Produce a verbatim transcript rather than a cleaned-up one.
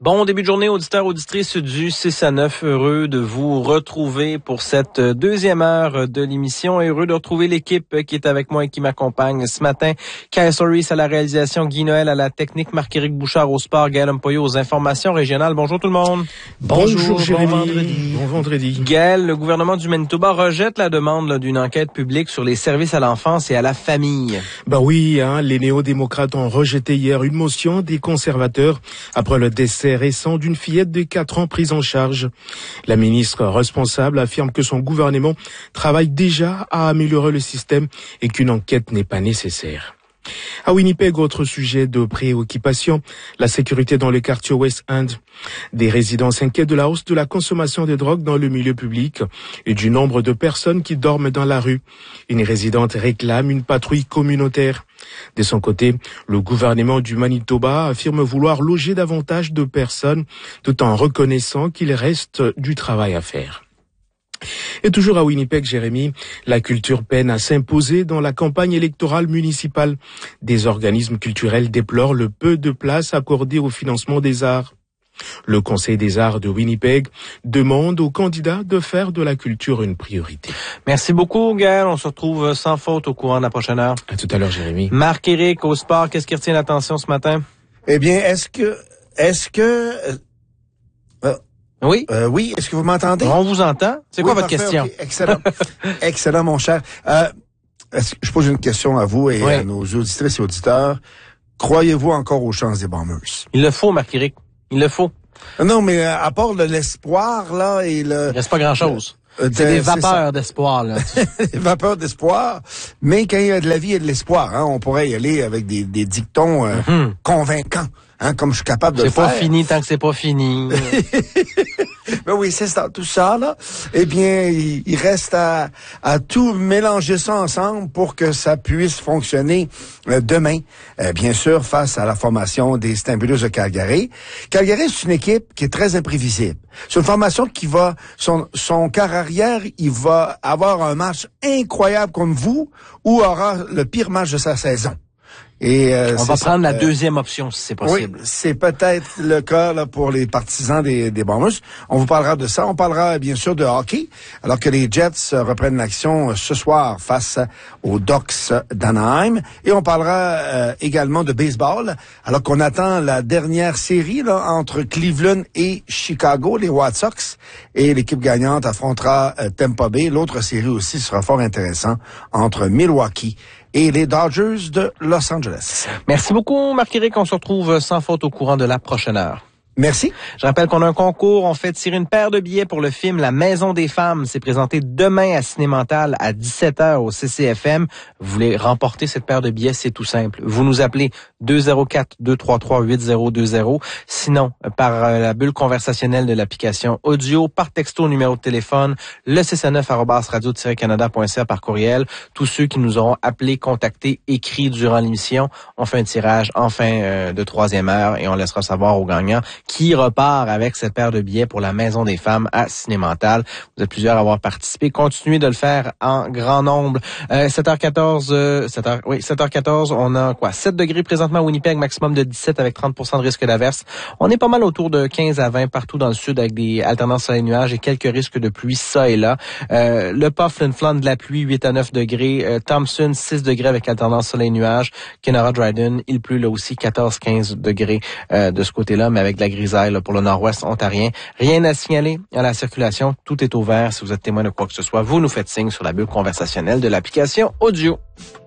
Bon début de journée, auditeurs, auditrices du six à neuf. Heureux de vous retrouver pour cette deuxième heure de l'émission. Heureux de retrouver l'équipe qui est avec moi et qui m'accompagne ce matin. Kyle Soris à la réalisation, Guy Noël à la technique, Marc-Éric Bouchard au sport, Gaël Mpoyo aux informations régionales. Bonjour tout le monde. Bonjour, Bonjour Jérémy. Bon vendredi. Bon vendredi. Gaël, le gouvernement du Manitoba rejette la demande là, d'une enquête publique sur les services à l'enfance et à la famille. Ben oui, hein, les néo-démocrates ont rejeté hier une motion des conservateurs après le décès récent d'une fillette de quatre ans prise en charge. La ministre responsable affirme que son gouvernement travaille déjà à améliorer le système et qu'une enquête n'est pas nécessaire. À Winnipeg, autre sujet de préoccupation, la sécurité dans le quartier West End. Des résidents s'inquiètent de la hausse de la consommation de drogue dans le milieu public et du nombre de personnes qui dorment dans la rue. Une résidente réclame une patrouille communautaire. De son côté, le gouvernement du Manitoba affirme vouloir loger davantage de personnes tout en reconnaissant qu'il reste du travail à faire. Et toujours à Winnipeg, Jérémy, la culture peine à s'imposer dans la campagne électorale municipale. Des organismes culturels déplorent le peu de place accordée au financement des arts. Le Conseil des arts de Winnipeg demande aux candidats de faire de la culture une priorité. Merci beaucoup, Gaël. On se retrouve sans faute au courant de la prochaine heure. À tout à l'heure, Jérémy. Marc-Éric au sport, qu'est-ce qui retient l'attention ce matin? Eh bien, est-ce que... Est-ce que... Euh, Oui. Euh, oui, est-ce que vous m'entendez? On vous entend. C'est quoi oui, votre parfait, question? Okay. Excellent. Excellent, mon cher. Euh, est-ce que je pose une question à vous et oui. à nos auditrices et auditeurs. Croyez-vous encore aux chances des Bombers? Il le faut, Marc-Éric. Il le faut. Non, mais à part de l'espoir, là, et le... Il reste pas grand-chose. Euh, c'est des vapeurs d'espoir, là. Des vapeurs d'espoir. Mais quand il y a de la vie, il y a de l'espoir, hein. On pourrait y aller avec des, des dictons euh, mm-hmm. convaincants, hein, comme je suis capable de c'est le faire. C'est pas fini tant que c'est pas fini. Ben oui, c'est ça, tout ça, là. Eh bien, il, il reste à, à tout mélanger ça ensemble pour que ça puisse fonctionner euh, demain, euh, bien sûr, face à la formation des Stambulos de Calgary. Calgary, c'est une équipe qui est très imprévisible. C'est une formation qui va, son, son quart arrière, il va avoir un match incroyable contre vous ou aura le pire match de sa saison. Et euh, on va ça, prendre la euh, deuxième option, si c'est possible. Oui, c'est peut-être le cas là pour les partisans des, des Bombers. On vous parlera de ça. On parlera bien sûr de hockey, alors que les Jets reprennent l'action ce soir face aux Ducks d'Anaheim. Et on parlera euh, également de baseball, alors qu'on attend la dernière série là entre Cleveland et Chicago, les White Sox. Et l'équipe gagnante affrontera euh, Tampa Bay. L'autre série aussi sera fort intéressant entre Milwaukee et les Dodgers de Los Angeles. Merci beaucoup, Marc-Éric. On se retrouve sans faute au courant de la prochaine heure. Merci. Je rappelle qu'on a un concours. On fait tirer une paire de billets pour le film La Maison des femmes. C'est présenté demain à Cinémental à dix-sept heures au C C F M. Vous voulez remporter cette paire de billets, c'est tout simple. Vous nous appelez deux zéro quatre, deux trois trois, huit zéro deux zéro. Sinon, par la bulle conversationnelle de l'application audio, par texto numéro de téléphone, le six à neuf arobase radio tiret canada point c a par courriel. Tous ceux qui nous auront appelés, contactés, écrits durant l'émission, on fait un tirage en fin euh, de troisième heure et on laissera savoir aux gagnants qui repart avec cette paire de billets pour la Maison des femmes à Cinémental. Vous êtes plusieurs à avoir participé. Continuez de le faire en grand nombre. Euh, sept heures quatorze, euh, sept heures, oui, sept heures quatorze, on a quoi? sept degrés présentement à Winnipeg, maximum de dix-sept avec trente pour cent de risque d'averse. On est pas mal autour de quinze à vingt partout dans le sud avec des alternances soleil-nuages et quelques risques de pluie ça et là. Euh, le Puff, l'Inflant de la pluie, huit à neuf degrés. Euh, Thompson, six degrés avec alternance soleil-nuages. Kenora Dryden, il pleut là aussi quatorze à quinze degrés euh, de ce côté-là, mais avec de la grisaille là, pour le nord-ouest ontarien. Rien à signaler à la circulation. Tout est ouvert. Si vous êtes témoin de quoi que ce soit, vous nous faites signe sur la bulle conversationnelle de l'application audio.